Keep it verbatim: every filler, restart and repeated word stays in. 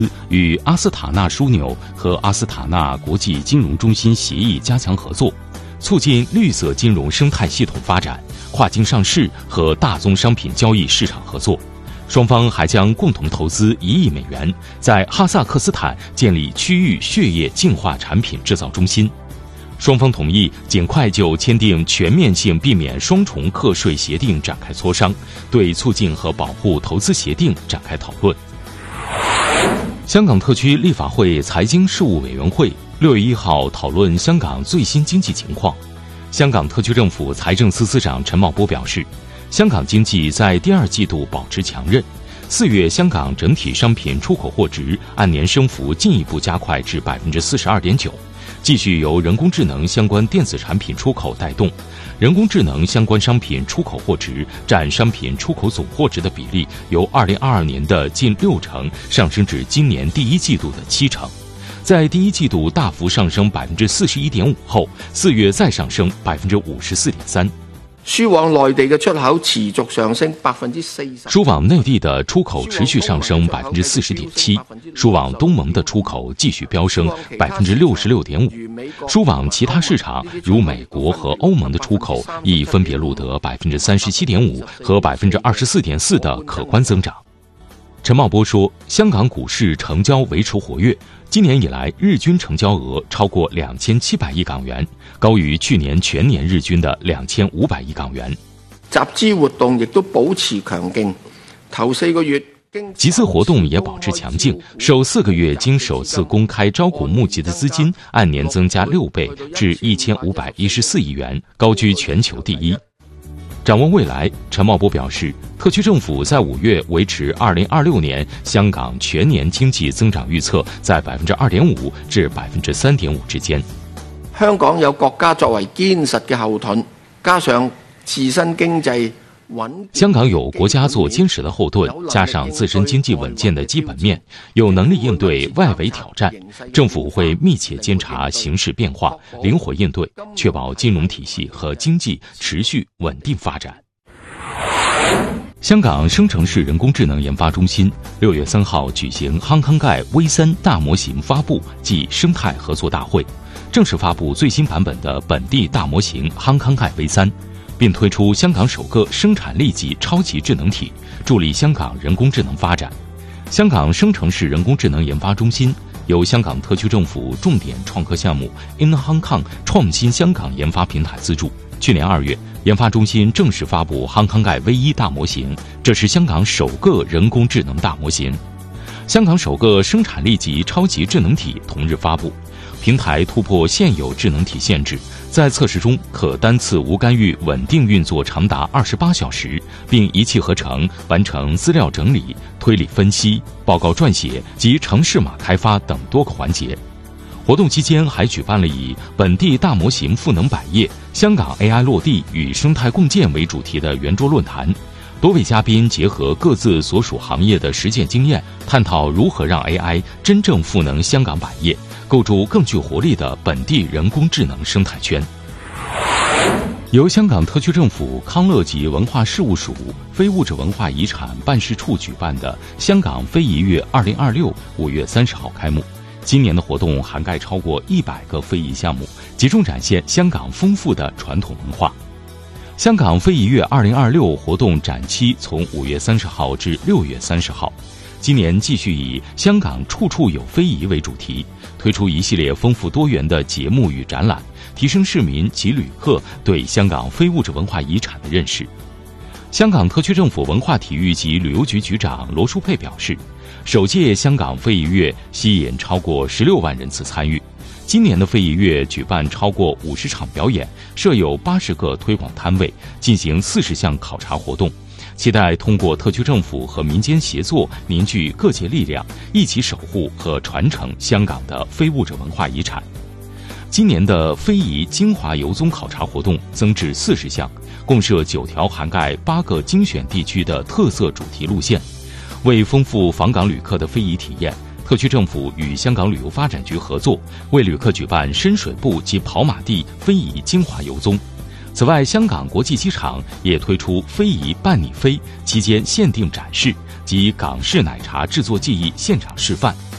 与阿斯塔纳枢纽和阿斯塔纳国际金融中心协议加强合作，促进绿色金融生态系统发展、跨境上市和大宗商品交易市场合作。双方还将共同投资一亿美元，在哈萨克斯坦建立区域血液净化产品制造中心。双方同意尽快就签订全面性避免双重课税协定展开磋商，对促进和保护投资协定展开讨论。香港特区立法会财经事务委员会六月一号讨论香港最新经济情况。香港特区政府财政司司长陈茂波表示，香港经济在第二季度保持强韧，四月香港整体商品出口货值按年升幅进一步加快至百分之四十二点九。继续由人工智能相关电子产品出口带动，人工智能相关商品出口货值占商品出口总货值的比例由二零二二年的近六成上升至今年第一季度的七成。在第一季度大幅上升百分之四十一点五后，四月再上升百分之五十四点三。 輸往內地嘅出口持續上升百分之四十， 輸往內地的出口持續上升百分之四十點七，輸往東盟的出口繼續飆升百分之六十六點五，輸往其他市場如美國和歐盟的出口亦分別錄得百分之三十七點五和百分之二十四點四的可觀增長。陳茂波說，香港股市成交維持活躍，今年以來日均成交額超過兩千七百億港元，高於去年全年日均的兩千五百億港元。 集資活動亦都保持強勁，頭四個月集資活動也保持強勁，首四個月經首次公開招股募集的資金按年增加六倍至一千五百一十四億元，高居全球第一。展望未來，陳茂波表示，特區政府在五月維持二零二六年香港全年經濟增長預測在百分之二點五至百分之三點五之間。 香港有國家作為堅實嘅後盾，加上自身經濟穩。 香港有國家做堅實的後盾，加上自身經濟穩健的基本面，有能力應對外圍挑戰。政府會密切監察形勢變化，靈活應對，確保金融體系和經濟持續穩定發展。香港生成式人工智能研發中心六月三號舉行康康蓋 V 三大模型發布暨生態合作大會，正式發布最新版本的本地大模型康康蓋 V 三，並推出香港首個生產力級超級智能體，助力香港人工智能發展。香港生成式人工智能研發中心由香港特區政府重點創科項目 In Hong Kong 創新香港研發平台資助。去年二月，研發中心正式發布康康蓋 V 一大模型，這是香港首個人工智能大模型。香港首個生產力級超級智能體同日發布，平台突破現有智能體限制，在測試中可單次無干預穩定運作長達二十八小時，並一氣呵成完成資料整理、推理分析、報告撰寫及程式碼開發等多個環節。活動期間還舉辦了以本地大模型賦能百業、香港 A I 落地與生態共建為主題的圓桌論壇，多位嘉賓結合各自所屬行業的實踐經驗，探討如何讓 A I 真正賦能香港百業，構築更具活力的本地人工智能生態圈。由香港特區政府康樂及文化事務署非物質文化遺產辦事處舉辦的香港非遺月二零二六五月三十號開幕。今年的活動涵蓋超過一百個非遺項目，集中展現香港豐富的傳統文化。香港非遺月二零二六活動展期從五月三十號至六月三十號，今年繼續以香港處處有非遺為主題，推出一系列豐富多元的節目與展覽，提升市民及旅客對香港非物質文化遺產的認識。香港特區政府文化體育及旅遊局局長羅淑佩表示，首屆香港非遺月吸引超過十六萬人次參與，今年的非遺月舉辦超過五十場表演，設有八十個推廣攤位，進行四十項考察活動，期待通過特區政府和民間協作，凝聚各界力量，一起守護和傳承香港的非物質文化遺產。今年的非遺精華遊蹤考察活動增至四十項，共設九條涵蓋八個精選地區的特色主題路線。為豐富訪港旅客的非遺體驗，特區政府與香港旅遊發展局合作，為旅客舉辦深水埗及跑馬地非遺精華遊蹤。此外，香港國際機場也推出非遺伴你飛期間限定展示及港式奶茶製作技藝現場示範。